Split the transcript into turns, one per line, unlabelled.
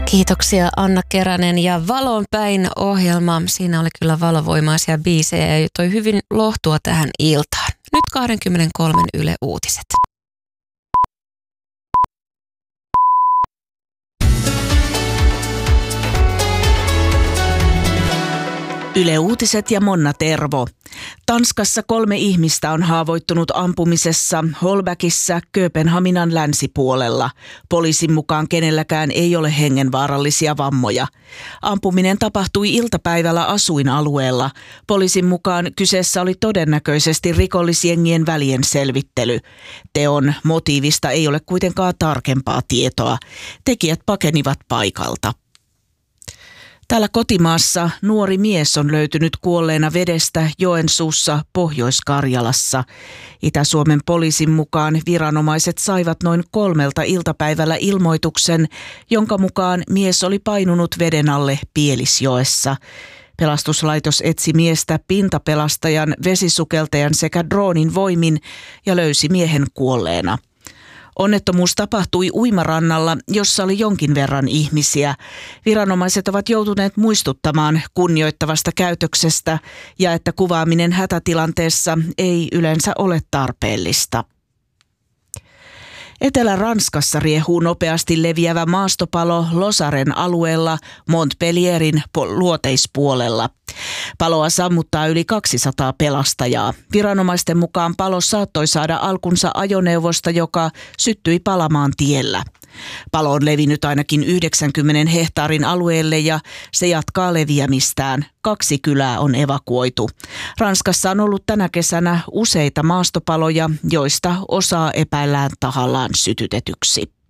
Kiitoksia Anna Keränen ja Valon päin -ohjelma. Siinä oli kyllä valovoimaisia biisejä ja toi hyvin lohtua tähän iltaan. Nyt 23 Yle Uutiset.
Yle Uutiset ja Monna Tervo. Tanskassa 3 ihmistä on haavoittunut ampumisessa Holbäkissä Kööpenhaminan länsipuolella. Poliisin mukaan kenelläkään ei ole hengenvaarallisia vammoja. Ampuminen tapahtui iltapäivällä asuinalueella. Poliisin mukaan kyseessä oli todennäköisesti rikollisjengien välien selvittely. Teon motiivista ei ole kuitenkaan tarkempaa tietoa. Tekijät pakenivat paikalta. Täällä kotimaassa nuori mies on löytynyt kuolleena vedestä Joensuussa, Pohjois-Karjalassa. Itä-Suomen poliisin mukaan viranomaiset saivat noin 3 iltapäivällä ilmoituksen, jonka mukaan mies oli painunut veden alle Pielisjoessa. Pelastuslaitos etsi miestä pintapelastajan, vesisukeltajan sekä droonin voimin ja löysi miehen kuolleena. Onnettomuus tapahtui uimarannalla, jossa oli jonkin verran ihmisiä. Viranomaiset ovat joutuneet muistuttamaan kunnioittavasta käytöksestä ja että kuvaaminen hätätilanteessa ei yleensä ole tarpeellista. Etelä-Ranskassa riehuu nopeasti leviävä maastopalo Losaren alueella Montpellierin luoteispuolella. Paloa sammuttaa yli 200 pelastajaa. Viranomaisten mukaan palo saattoi saada alkunsa ajoneuvosta, joka syttyi palamaan tiellä. Palo on levinnyt ainakin 90 hehtaarin alueelle ja se jatkaa leviämistään. 2 kylää on evakuoitu. Ranskassa on ollut tänä kesänä useita maastopaloja, joista osaa epäillään tahallaan sytytetyksi.